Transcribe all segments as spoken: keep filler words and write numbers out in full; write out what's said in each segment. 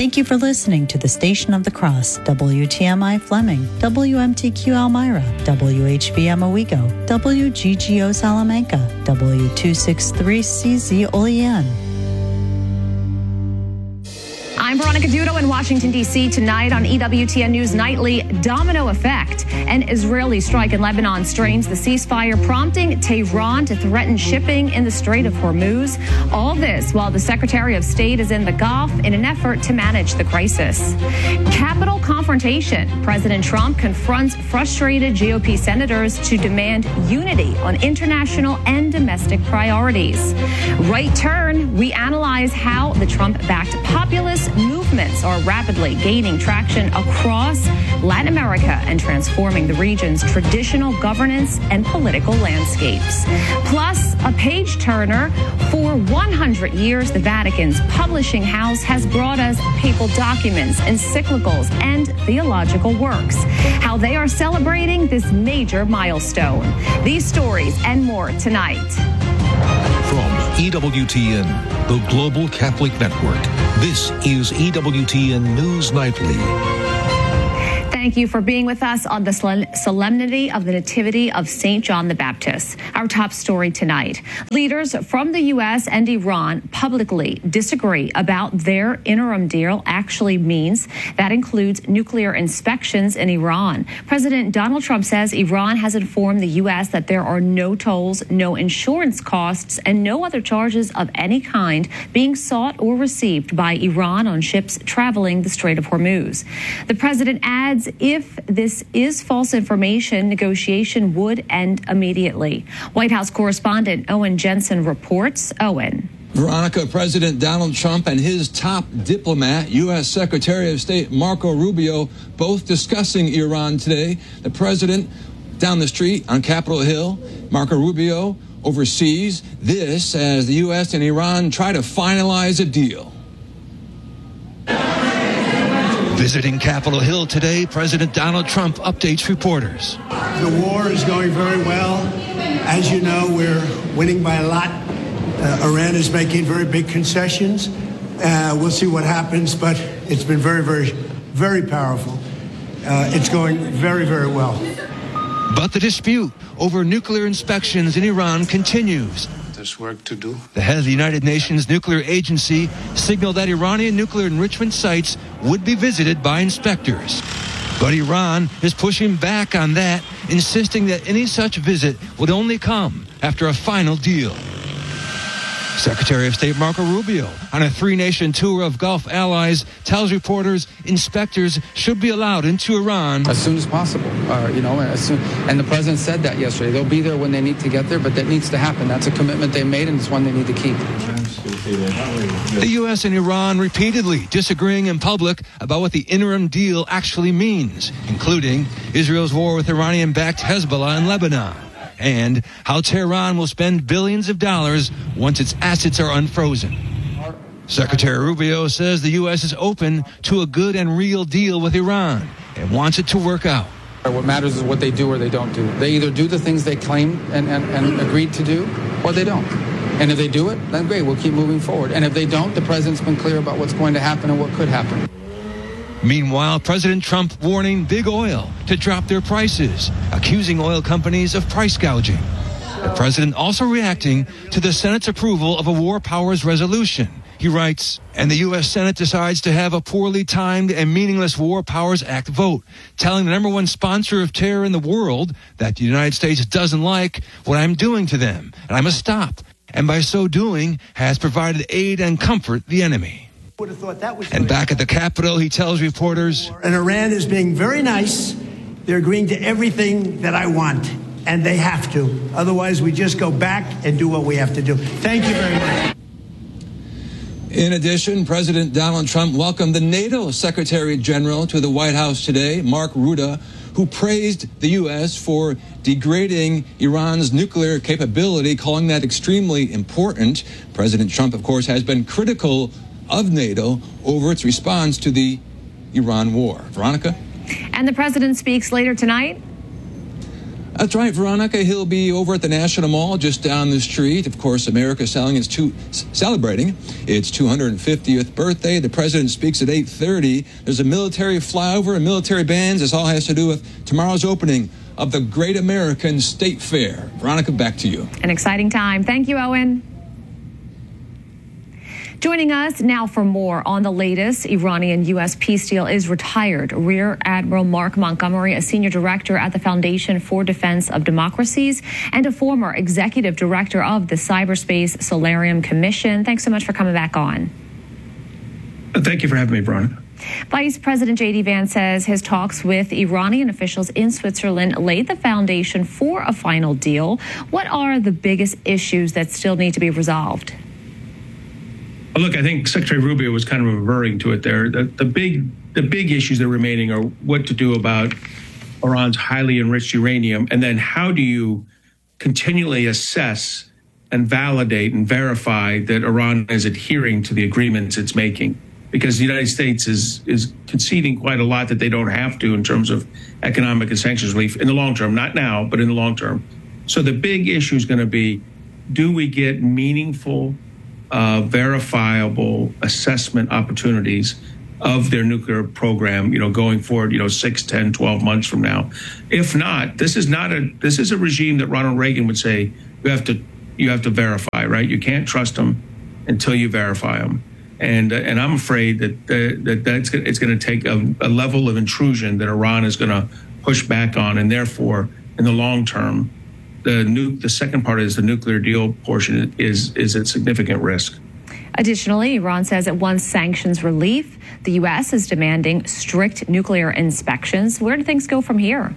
Thank you for listening to the Station of the Cross, W T M I Fleming, W M T Q Elmira, W H V M Owego, W G G O Salamanca, W two sixty-three C Z Olean. I'm Veronica Dudo in Washington, D C Tonight on E W T N News Nightly, domino effect. An Israeli strike in Lebanon strains the ceasefire, prompting Tehran to threaten shipping in the Strait of Hormuz. All this while the Secretary of State is in the Gulf in an effort to manage the crisis. Capitol confrontation. President Trump confronts frustrated G O P senators to demand unity on international and domestic priorities. Right turn. We analyze how the Trump-backed populist movements are rapidly gaining traction across Latin America and transforming the region's traditional governance and political landscapes. Plus, a page-turner. For one hundred years, the Vatican's publishing house has brought us papal documents, encyclicals, and theological works. How they are celebrating this major milestone. These stories and more tonight. From E W T N, the Global Catholic Network, this is E W T N News Nightly. Thank you for being with us on the Solemnity of the Nativity of Saint John the Baptist. Our top story tonight. Leaders from the U S and Iran publicly disagree about their interim deal actually means. That includes nuclear inspections in Iran. President Donald Trump says Iran has informed the U S that there are no tolls, no insurance costs, and no other charges of any kind being sought or received by Iran on ships traveling the Strait of Hormuz. The president adds, if this is false information, negotiation would end immediately. White House correspondent Owen Jensen reports. Owen. Veronica, President Donald Trump and his top diplomat, U S Secretary of State Marco Rubio, both discussing Iran today. The president down the street on Capitol Hill, Marco Rubio oversees this as the U S and Iran try to finalize a deal. Visiting Capitol Hill today, President Donald Trump updates reporters. The war is going very well. As you know, we're winning by a lot. Uh, Iran is making very big concessions. Uh, we'll see what happens, but it's been very, very, very powerful. Uh, it's going very, very well. But the dispute over nuclear inspections in Iran continues. There's work to do. The head of the United Nations Nuclear Agency signaled that Iranian nuclear enrichment sites would be visited by inspectors. But Iran is pushing back on that, insisting that any such visit would only come after a final deal. Secretary of State Marco Rubio, on a three-nation tour of Gulf allies, tells reporters inspectors should be allowed into Iran as soon as possible. Uh, you know, as soon, and the president said that yesterday. They'll be there when they need to get there, but that needs to happen. That's a commitment they made, and it's one they need to keep. The U S and Iran repeatedly disagreeing in public about what the interim deal actually means, including Israel's war with Iranian-backed Hezbollah in Lebanon, and how Tehran will spend billions of dollars once its assets are unfrozen. Secretary Rubio says the U S is open to a good and real deal with Iran and wants it to work out. What matters is what they do or they don't do. They either do the things they claim and, and, and agreed to do, or they don't. And if they do it, then great, we'll keep moving forward. And if they don't, the president's been clear about what's going to happen and what could happen. Meanwhile, President Trump warning big oil to drop their prices, accusing oil companies of price gouging. The president also reacting to the Senate's approval of a war powers resolution. He writes, and the U S Senate decides to have a poorly timed and meaningless War Powers Act vote, telling the number one sponsor of terror in the world that the United States doesn't like what I'm doing to them, and I must stop, and by so doing has provided aid and comfort the enemy. Would have thought that was and back at the Capitol, he tells reporters, and Iran is being very nice. They're agreeing to everything that I want, and they have to. Otherwise, we just go back and do what we have to do. Thank you very much. In addition, President Donald Trump welcomed the NATO Secretary General to the White House today, Mark Rutte, who praised the U S for degrading Iran's nuclear capability, calling that extremely important. President Trump, of course, has been critical of NATO over its response to the Iran war. Veronica? And the president speaks later tonight. That's right, Veronica. He'll be over at the National Mall just down the street. Of course, America is selling its two, celebrating its two hundred fiftieth birthday. The president speaks at eight thirty. There's a military flyover and military bands. This all has to do with tomorrow's opening of the Great American State Fair. Veronica, back to you. An exciting time. Thank you, Owen. Joining us now for more on the latest Iranian U S peace deal is retired Rear Admiral Mark Montgomery, a senior director at the Foundation for Defense of Democracies and a former executive director of the Cyberspace Solarium Commission. Thanks so much for coming back on. Thank you for having me, Veronica. Vice President J D Vance says his talks with Iranian officials in Switzerland laid the foundation for a final deal. What are the biggest issues that still need to be resolved? Look, I think Secretary Rubio was kind of referring to it there. The, the big the big issues that are remaining are what to do about Iran's highly enriched uranium, and then how do you continually assess and validate and verify that Iran is adhering to the agreements it's making? Because the United States is is conceding quite a lot that they don't have to in terms of economic and sanctions relief in the long term, not now, but in the long term. So the big issue is going to be, do we get meaningful Uh, verifiable assessment opportunities of their nuclear program, you know, going forward, you know, six, ten, twelve months from now. If not, this is not a, this is a regime that Ronald Reagan would say, you have to, you have to verify, right? You can't trust them until you verify them. And, uh, and I'm afraid that, uh, that that's, it's going to take a, a level of intrusion that Iran is going to push back on. And therefore, in the long term, The, nu- the second part is the nuclear deal portion is is at significant risk. Additionally, Iran says it wants sanctions relief. The U S is demanding strict nuclear inspections. Where do things go from here?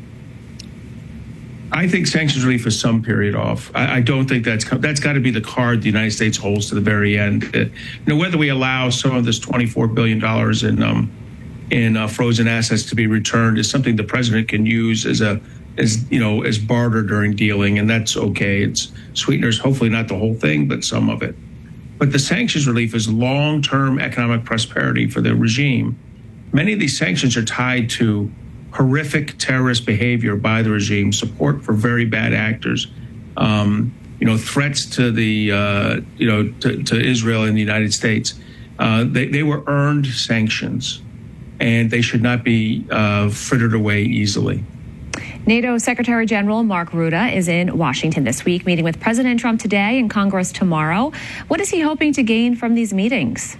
I think sanctions relief is some period off. I, I don't think that's that's got to be the card the United States holds to the very end. Uh, you know, whether we allow some of this twenty-four billion dollars in um, in uh, frozen assets to be returned is something the president can use as a as you know, as barter during dealing, and that's okay. It's sweeteners, hopefully not the whole thing, but some of it. But the sanctions relief is long-term economic prosperity for the regime. Many of these sanctions are tied to horrific terrorist behavior by the regime, support for very bad actors, um, you know, threats to the, uh, you know, to, to Israel and the United States. Uh, they, they were earned sanctions, and they should not be uh, frittered away easily. NATO Secretary General Mark Rutte is in Washington this week, meeting with President Trump today and Congress tomorrow. What is he hoping to gain from these meetings?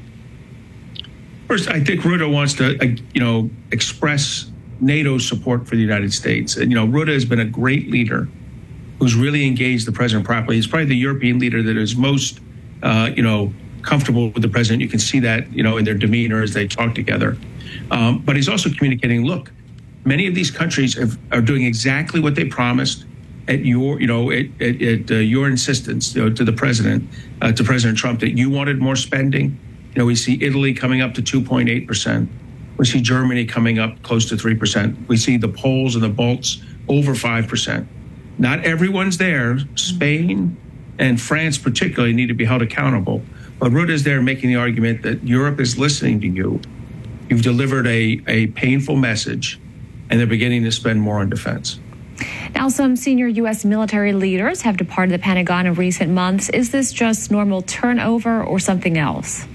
First, I think Rutte wants to, uh, you know, express NATO's support for the United States. And, you know, Rutte has been a great leader who's really engaged the president properly. He's probably the European leader that is most, uh, you know, comfortable with the president. You can see that, you know, in their demeanor as they talk together. Um, but he's also communicating, look, many of these countries have, are doing exactly what they promised at your, you know, at, at, at uh, your insistence, you know, to the president, uh, to President Trump, that you wanted more spending. You know, we see Italy coming up to two point eight percent. We see Germany coming up close to three percent. We see the Poles and the Balts over five percent. Not everyone's there. Spain and France particularly need to be held accountable. But Rutte is there making the argument that Europe is listening to you. You've delivered a, a painful message, and they're beginning to spend more on defense. Now, some senior U S military leaders have departed the Pentagon in recent months. Is this just normal turnover or something else?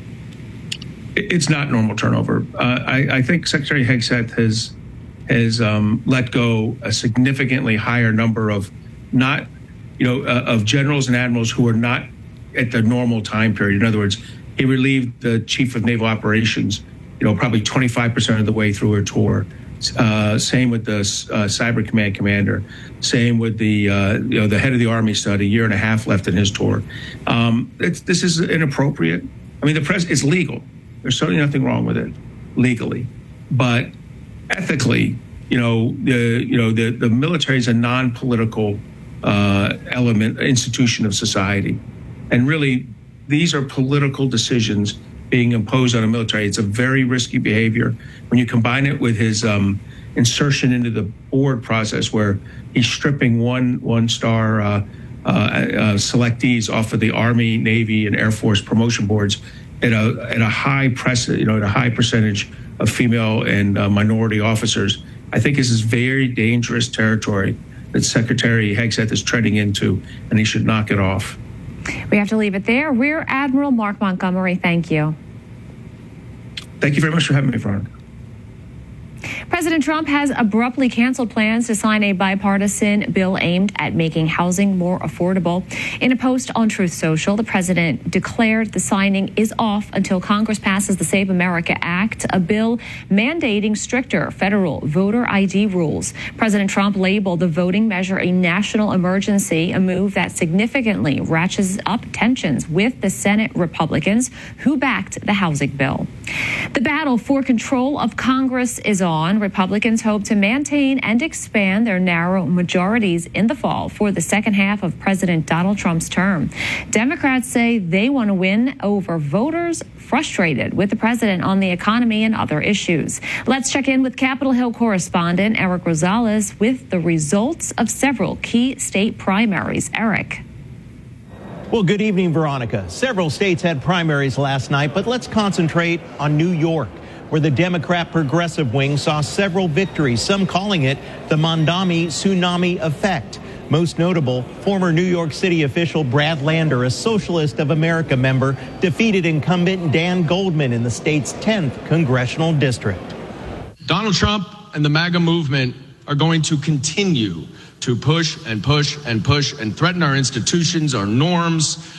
It's not normal turnover. Uh, I, I think Secretary Hegseth has has um, let go a significantly higher number of not, you know, uh, of generals and admirals who are not at the normal time period. In other words, he relieved the chief of naval operations, you know, probably twenty-five percent of the way through her tour. Uh, same with the uh, Cyber Command commander. Same with the uh, you know the head of the Army stud. A year and a half left in his tour. Um, it's, this is inappropriate. I mean, the press it's legal. There's certainly nothing wrong with it legally, but ethically, you know, the you know the the military is a non-political uh, element institution of society, and really these are political decisions being imposed on a military. It's a very risky behavior. When you combine it with his um, insertion into the board process, where he's stripping one one star uh, uh, uh, selectees off of the Army, Navy, and Air Force promotion boards at a at a high press, you know, at a high percentage of female and uh, minority officers, I think this is very dangerous territory that Secretary Hegseth is treading into, and he should knock it off. We have to leave it there. Rear Admiral Mark Montgomery, thank you. Thank you very much for having me, Veronica. President Trump has abruptly canceled plans to sign a bipartisan bill aimed at making housing more affordable. In a post on Truth Social, the president declared the signing is off until Congress passes the Save America Act, a bill mandating stricter federal voter I D rules. President Trump labeled the voting measure a national emergency, a move that significantly ratchets up tensions with the Senate Republicans who backed the housing bill. The battle for control of Congress is on. Republicans hope to maintain and expand their narrow majorities in the fall for the second half of President Donald Trump's term. Democrats say they want to win over voters frustrated with the president on the economy and other issues. Let's check in with Capitol Hill correspondent Eric Rosales with the results of several key state primaries. Eric. Well, good evening, Veronica. Several states had primaries last night, but let's concentrate on New York, where the Democrat progressive wing saw several victories, some calling it the Mamdani tsunami effect. Most notable, former New York City official Brad Lander, a Socialist of America member, defeated incumbent Dan Goldman in the state's tenth congressional district. Donald Trump and the MAGA movement are going to continue to push and push and push and threaten our institutions, our norms,